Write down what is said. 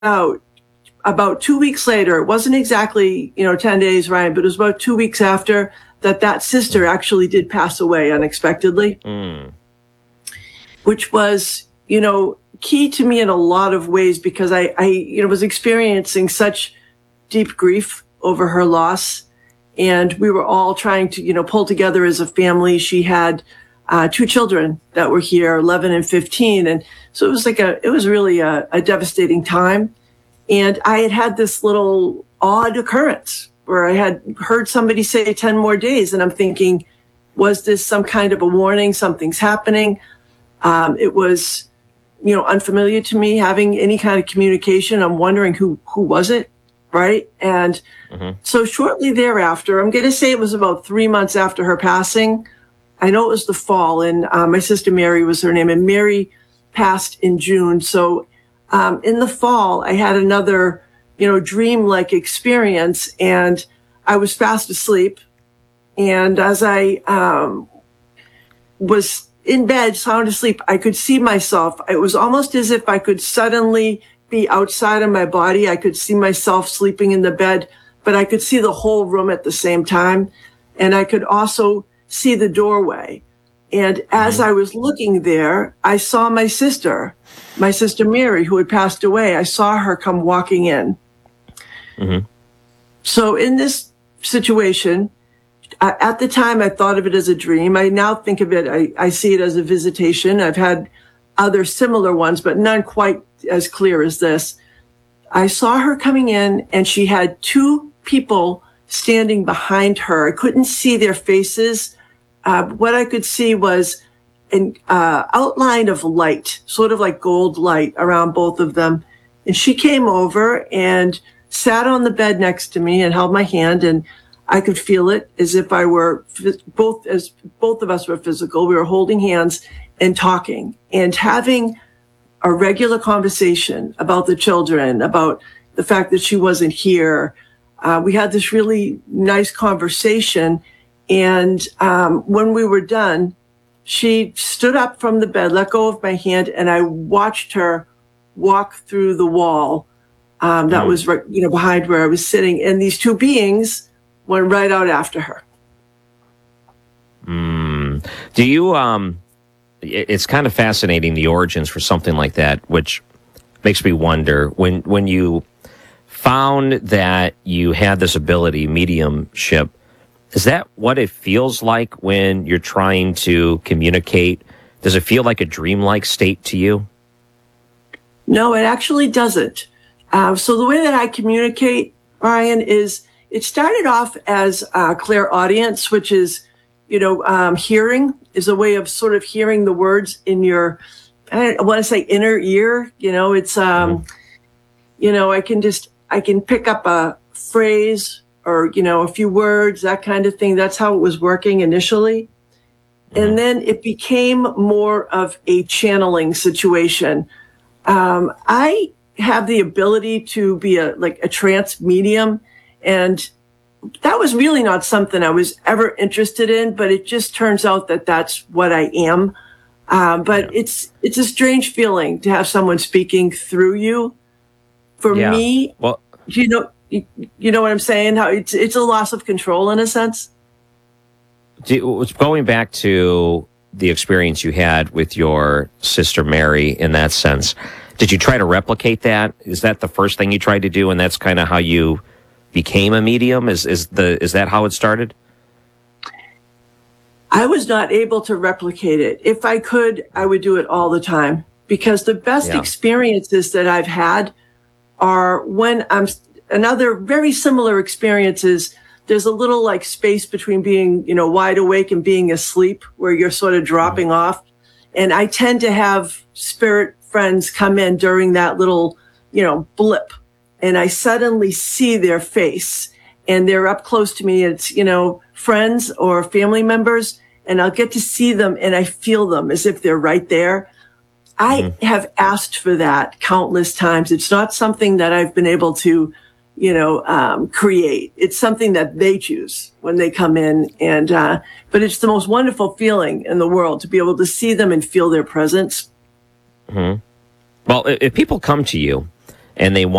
about 2 weeks later, it wasn't exactly, 10 days, Ryan, but it was about 2 weeks after that sister actually did pass away unexpectedly, which was, key to me in a lot of ways because I was experiencing such deep grief over her loss. And we were all trying to, pull together as a family. She had 2 children that were here, 11 and 15. And so it was really a devastating time. And I had this little odd occurrence where I had heard somebody say 10 more days. And I'm thinking, was this some kind of a warning? Something's happening. It was, unfamiliar to me having any kind of communication. I'm wondering who was it? Right. And so shortly thereafter, I'm going to say it was about 3 months after her passing. I know it was the fall, and my sister Mary was her name, and Mary passed in June. So in the fall, I had another, dream-like experience, and I was fast asleep. And as I was in bed, sound asleep, I could see myself. It was almost as if I could suddenly be outside of my body. I could see myself sleeping in the bed, but I could see the whole room at the same time. And I could also see the doorway. And as I was looking there, I saw my sister Mary, who had passed away. I saw her come walking in. So in this situation, at the time, I thought of it as a dream. I now think of it, I see it as a visitation. I've had other similar ones, but none quite as clear as this. I saw her coming in, and she had 2 people standing behind her. I couldn't see their faces. What I could see was an outline of light, sort of like gold light around both of them. And she came over and sat on the bed next to me and held my hand, and I could feel it as if I were both of us were physical. We were holding hands and talking and having a regular conversation about the children, about the fact that she wasn't here. We had this really nice conversation. And when we were done, she stood up from the bed, let go of my hand, and I watched her walk through the wall that was right, behind where I was sitting. And these 2 beings went right out after her. Do you, it's kind of fascinating, the origins for something like that, which makes me wonder, when you found that you had this ability, mediumship, is that what it feels like when you're trying to communicate? Does it feel like a dreamlike state to you? No, it actually doesn't. So the way that I communicate, Ryan, is it started off as clairaudience, which is, hearing is a way of sort of hearing the words in your, I want to say inner ear. It's, I can pick up a phrase or, a few words, that kind of thing. That's how it was working initially. And then it became more of a channeling situation. I have the ability to be a trance medium, and that was really not something I was ever interested in, but it just turns out that that's what I am. But it's a strange feeling to have someone speaking through you. For me, well, you know what I'm saying? How it's a loss of control in a sense. Going back to the experience you had with your sister Mary in that sense, did you try to replicate that? Is that the first thing you tried to do, and that's kind of how you became a medium? Is that how it started? I was not able to replicate it. If I could, I would do it all the time, because the best experiences that I've had are when another very similar experiences. There's a little like space between being, wide awake and being asleep, where you're sort of dropping off. And I tend to have spirit friends come in during that little, blip. And I suddenly see their face, and they're up close to me. It's, friends or family members, and I'll get to see them, and I feel them as if they're right there. I have asked for that countless times. It's not something that I've been able to, create. It's something that they choose when they come in. And, but it's the most wonderful feeling in the world to be able to see them and feel their presence. Well, if people come to you and they